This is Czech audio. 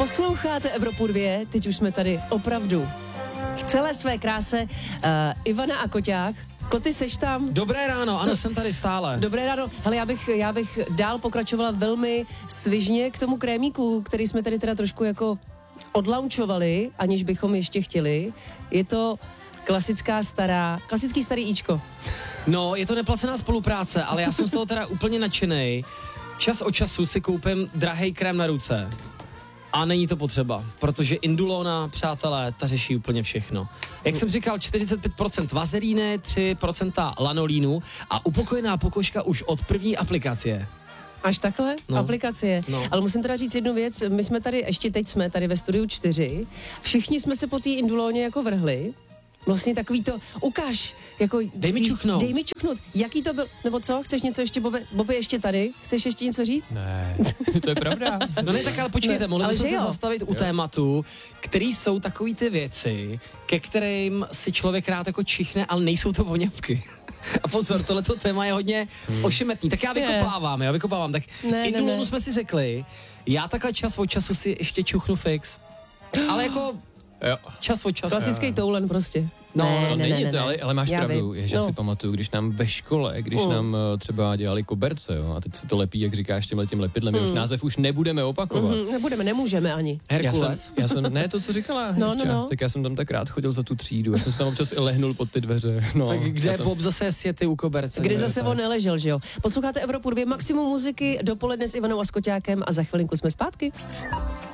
Posloucháte Evropu 2, teď už jsme tady opravdu v celé své kráse. Ivana a Koťák. Koty, seš tam? Dobré ráno, ano, jsem tady stále. Dobré ráno. Hele, já bych dál pokračovala velmi svižně k tomu krémíku, který jsme tady teda trošku jako odlaunchovali, aniž bychom ještě chtěli. Je to klasický starý íčko. No, je to neplacená spolupráce, ale já jsem z toho teda úplně nadšenej. Čas od času si koupím drahej krém na ruce. A není to potřeba, protože Indulona, přátelé, ta řeší úplně všechno. Jak jsem říkal, 45% vazelíny, 3% lanolínu a upokojená pokožka už od první aplikace. Až takhle? No. Aplikace. No. Ale musím teda říct jednu věc, my jsme tady, ještě teď jsme tady ve studiu 4, všichni jsme se po té Indulóně jako vrhli. Vlastně takový to, ukáž, jako... Dej mi čuchnout. Jaký to byl, nebo co? Chceš něco ještě, Bobe ještě tady? Chceš ještě něco říct? Ne, to je pravda. No ne, tak ale počkejte, mohli bychom se zastavit u tématu, který jsou takový ty věci, ke kterým si člověk rád jako čichne, ale nejsou to voňavky. A pozor, tohleto téma je hodně ošemetný. Tak já vykopávám. Tak Indulonu jsme si řekli, já takhle čas od času si ještě čuchnu fix. Ale jako... Jo. Čas od času. Klasický toulen prostě. Není to, ale máš pravdu, já si pamatuju, když nám ve škole, nám třeba dělali koberce, jo, a teď se to lepí, jak říkáš, tím letidlem, už název už nebudeme opakovat. Nemůžeme ani. Herkules. Já jsem, ne to, co říkala Hivča, tak já jsem tam tak rád chodil za tu třídu, já jsem se tam občas i lehnul pod ty dveře. No, tak kde Bob zase sjety u koberce? Kde zase on neležel, že jo? Posloucháte Evropu 2, maximum muziky, dopoledne s Ivanou a s Koťákem a za chvilinku jsme zpátky.